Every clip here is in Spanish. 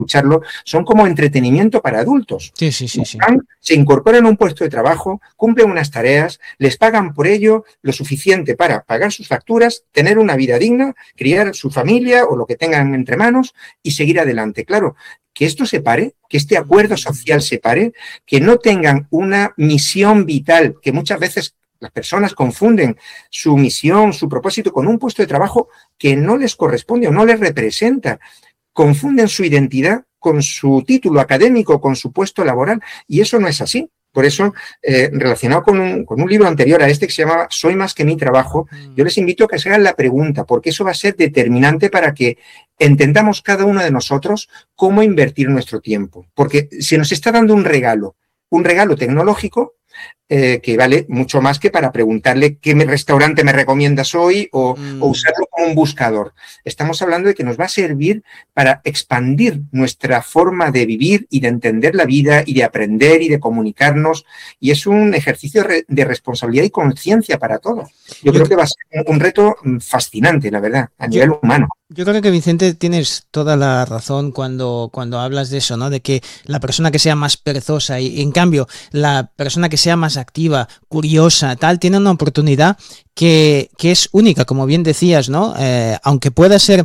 escucharlo, son como entretenimiento para adultos. Sí. Se incorporan a un puesto de trabajo, cumplen unas tareas, les pagan por ello lo suficiente para pagar sus facturas, tener una vida digna, criar su familia o lo que tengan entre manos y seguir adelante. Claro, que esto se pare, que este acuerdo social se pare, que no tengan una misión vital, que muchas veces las personas confunden su misión, su propósito con un puesto de trabajo que no les corresponde o no les representa. Confunden su identidad con su título académico, con su puesto laboral, y eso no es así. Por eso, relacionado con un libro anterior a este que se llama Soy más que mi trabajo, yo les invito a que se hagan la pregunta, porque eso va a ser determinante para que entendamos cada uno de nosotros cómo invertir nuestro tiempo. Porque se nos está dando un regalo tecnológico, que vale mucho más que para preguntarle qué restaurante me recomiendas hoy o usarlo como un buscador. Estamos hablando de que nos va a servir para expandir nuestra forma de vivir y de entender la vida y de aprender y de comunicarnos, y es un ejercicio de responsabilidad y conciencia para todos. Yo creo que va a ser un reto fascinante, la verdad, a nivel humano. Yo creo que, Vicente, tienes toda la razón cuando hablas de eso, ¿no? De que la persona que sea más perezosa y en cambio la persona que sea más activa, curiosa, tal, tiene una oportunidad que es única, como bien decías, ¿no? Aunque pueda ser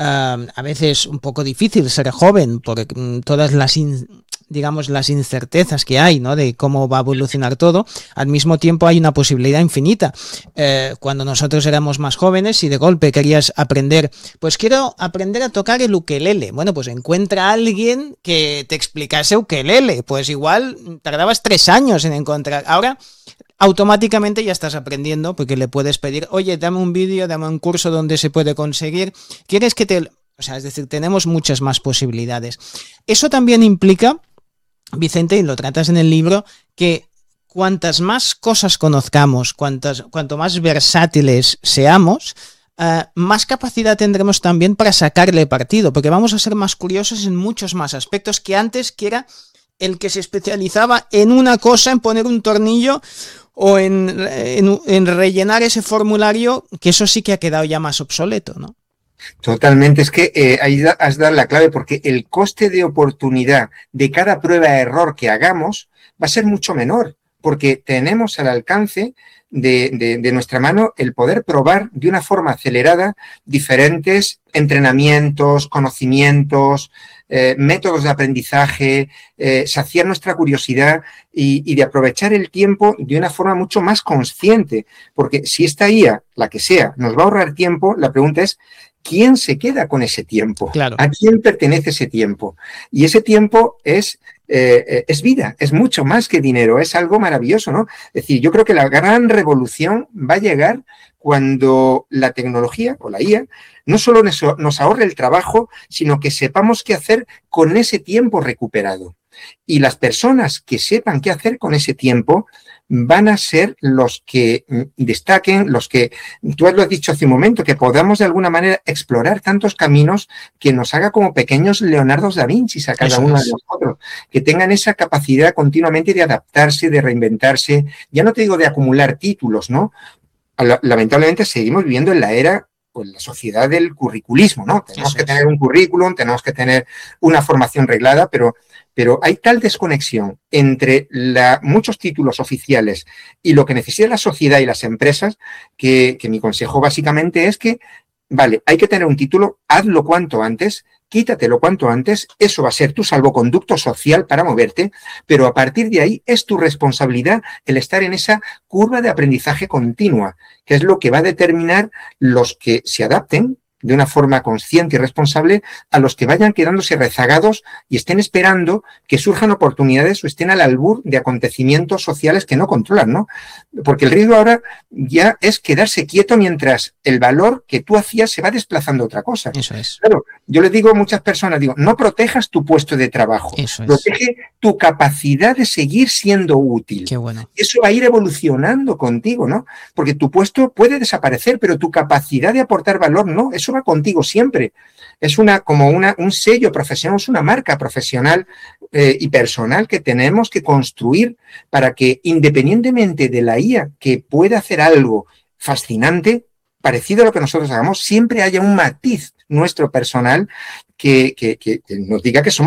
a veces un poco difícil ser joven por todas las las incertezas que hay, ¿no? De cómo va a evolucionar todo, al mismo tiempo hay una posibilidad infinita. Cuando nosotros éramos más jóvenes y de golpe querías aprender, pues quiero aprender a tocar el ukelele. Bueno, pues encuentra a alguien que te explicase ukelele. Pues igual tardabas 3 años en encontrar. Ahora automáticamente ya estás aprendiendo porque le puedes pedir, oye, dame un vídeo, dame un curso donde se puede conseguir. ¿Quieres que te...? O sea, es decir, tenemos muchas más posibilidades. Eso también implica, Vicente, y lo tratas en el libro, que cuantas más cosas conozcamos, cuanto más versátiles seamos, más capacidad tendremos también para sacarle partido, porque vamos a ser más curiosos en muchos más aspectos que antes, que era el que se especializaba en una cosa, en poner un tornillo o en rellenar ese formulario, que eso sí que ha quedado ya más obsoleto, ¿no? Totalmente, es que ahí has dado la clave, porque el coste de oportunidad de cada prueba de error que hagamos va a ser mucho menor, porque tenemos al alcance de nuestra mano el poder probar de una forma acelerada diferentes entrenamientos, conocimientos, métodos de aprendizaje, saciar nuestra curiosidad y de aprovechar el tiempo de una forma mucho más consciente, porque si esta IA, la que sea, nos va a ahorrar tiempo, la pregunta es, ¿quién se queda con ese tiempo? Claro. ¿A quién pertenece ese tiempo? Y ese tiempo es vida, es mucho más que dinero, es algo maravilloso, ¿no? Es decir, yo creo que la gran revolución va a llegar cuando la tecnología o la IA no solo nos ahorre el trabajo, sino que sepamos qué hacer con ese tiempo recuperado. Y las personas que sepan qué hacer con ese tiempo van a ser los que destaquen, los que, tú lo has dicho hace un momento, que podamos de alguna manera explorar tantos caminos que nos haga como pequeños Leonardos da Vinci a cada uno de nosotros, que tengan esa capacidad continuamente de adaptarse, de reinventarse, ya no te digo de acumular títulos, ¿no? Lamentablemente seguimos viviendo en la era, pues la sociedad del curriculismo, ¿no? Tenemos que tener un currículum, tenemos que tener una formación reglada, pero hay tal desconexión entre muchos títulos oficiales y lo que necesita la sociedad y las empresas que mi consejo básicamente es que, vale, hay que tener un título, hazlo cuanto antes, quítatelo cuanto antes, eso va a ser tu salvoconducto social para moverte, pero a partir de ahí es tu responsabilidad el estar en esa curva de aprendizaje continua, que es lo que va a determinar los que se adapten de una forma consciente y responsable a los que vayan quedándose rezagados y estén esperando que surjan oportunidades o estén al albur de acontecimientos sociales que no controlan, ¿no? Porque el riesgo ahora ya es quedarse quieto mientras el valor que tú hacías se va desplazando a otra cosa. Eso es. Claro, yo les digo a muchas personas, no protejas tu puesto de trabajo, protege tu capacidad de seguir siendo útil. Qué bueno. Eso va a ir evolucionando contigo, ¿no? Porque tu puesto puede desaparecer, pero tu capacidad de aportar valor no, eso va contigo siempre. Es un sello profesional, es una marca profesional y personal que tenemos que construir para que, independientemente de la IA que pueda hacer algo fascinante, parecido a lo que nosotros hagamos, siempre haya un matiz nuestro personal que nos diga que somos